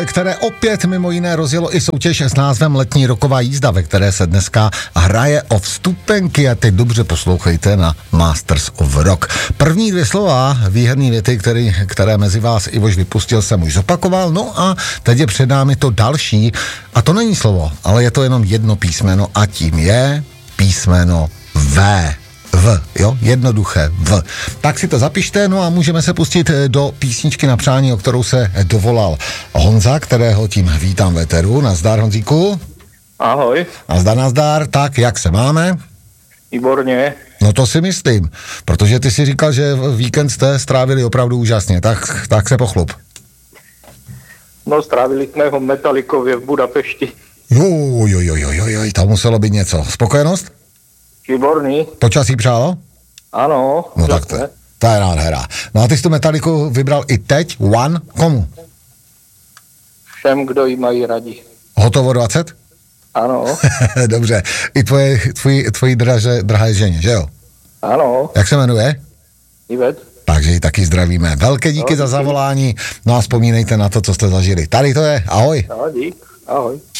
Které opět mimo jiné rozjelo i soutěž s názvem Letní roková jízda, ve které se dneska hraje o vstupenky a teď dobře poslouchejte na Masters of Rock. První dvě slova, výherný věty, které mezi vás Ivoš vypustil, jsem už zopakoval, no a teď je před námi to další a to není slovo, ale je to jenom jedno písmeno a tím je písmeno V. Jo, jednoduché V. Tak si to zapište, no a můžeme se pustit do písničky na přání, o kterou se dovolal Honza, kterého tím vítám v éteru. Nazdar, Honzíku. Ahoj. Nazdar, tak jak se máme? Výborně. No to si myslím, protože ty si říkal, že víkend jste strávili opravdu úžasně, tak se pochlup. No, strávili jsme ho v Metalikově v Budapešti. Jo, to muselo být něco. Spokojenost? Výborný. Počasí přálo? Ano. No tak to je nádhera. No a ty jsi tu Metaliku vybral i teď, One, komu? Všem, kdo jí mají rádi. Hotovo 20? Ano. Dobře. I tvoji drahé ženě, že jo? Ano. Jak se jmenuje? Ivet. Takže ji taky zdravíme. Velké díky za zavolání. No a vzpomínejte na to, co jste zažili. Tady to je. Ahoj. No, dík. Ahoj.